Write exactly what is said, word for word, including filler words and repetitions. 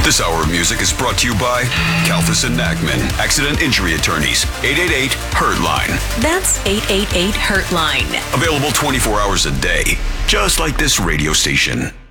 This hour of music is brought to you by Kalfas and Nagman, Accident Injury Attorneys, eight eight eight, HURT-LINE. That's eight eight eight, HURT-LINE. Available twenty-four hours a day, just like this radio station.